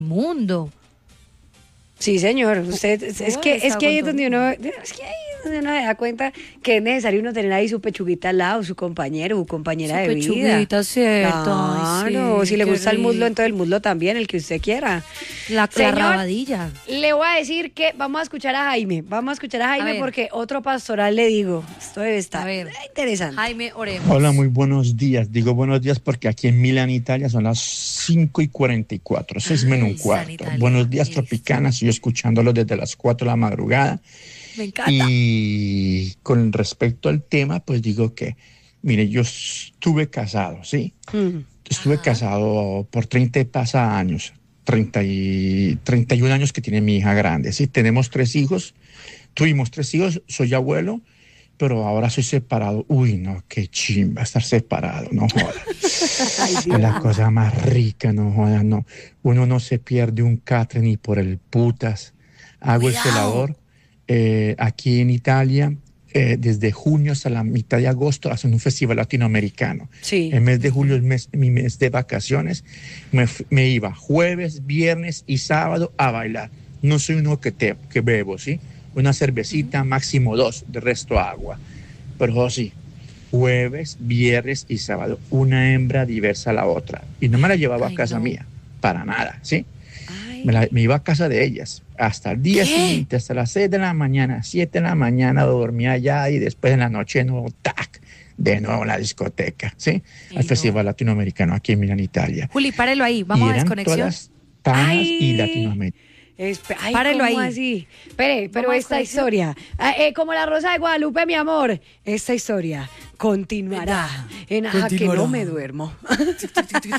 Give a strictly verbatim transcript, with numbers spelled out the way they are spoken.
mundo. Sí, señor. Usted es, es que es que ahí es donde uno es que ahí es donde uno se da cuenta que es necesario uno tener ahí su pechuguita al lado, su compañero, su compañera Su de vida. pechuguita, cierto. Claro, Ay, sí, si le qué gusta el muslo, rico. entonces el muslo también, el que usted quiera. La, la Señor, rabadilla. le voy a decir que vamos a escuchar a Jaime. Vamos a escuchar a Jaime ver. porque otro pastoral le digo. Esto debe estar A ver. interesante. Jaime, oremos. Hola, muy buenos días. Digo buenos días porque aquí en Milán, Italia, son las cinco y cuarenta y cuatro, seis menos un San cuarto. Italia. Buenos días, Listo. Tropicana. Yo escuchándolo desde las cuatro de la madrugada. Me encanta. Y con respecto al tema, pues digo que, mire, yo estuve casado, ¿sí? Mm. Estuve Ajá. casado por treinta y pasa años, treinta y, treinta y un años que tiene mi hija grande, ¿sí? Tenemos tres hijos, tuvimos tres hijos, soy abuelo, pero ahora soy separado. Uy, no, qué chimba estar separado, no joda. Ay, Es Dios. la cosa más rica, no joda, no. Uno no se pierde un catre ni por el putas. Hago el Cuidado. celador eh, aquí en Italia. Eh, desde junio hasta la mitad de agosto hacen un festival latinoamericano. Sí. El mes de julio es mes- mi mes de vacaciones. Me, f- me iba jueves, viernes y sábado a bailar. No soy uno que, te, que bebo, ¿sí? Una cervecita, máximo dos, de resto agua. Pero sí, jueves, viernes y sábado, una hembra diversa a la otra. Y no me la llevaba Ay, a casa no. mía, para nada, ¿sí? Ay. Me, la- me iba a casa de ellas hasta el día ¿Qué? siguiente, hasta las seis de la mañana, siete de la mañana dormía allá y después en la noche de nuevo, tac, de nuevo a la discoteca, ¿sí? Ay, Al no. Festival Latinoamericano aquí en Milán, Italia. Juli, párelo ahí. Vamos y a eran desconexión. todas tanas Ay. y Latinoamérica. Espe- Ay, Párelo ¿cómo ahí. así? Espere, pero Vamos a esta desconexión. historia, ah, eh, como la Rosa de Guadalupe, mi amor, esta historia continuará en Aja que Continuará. no me duermo.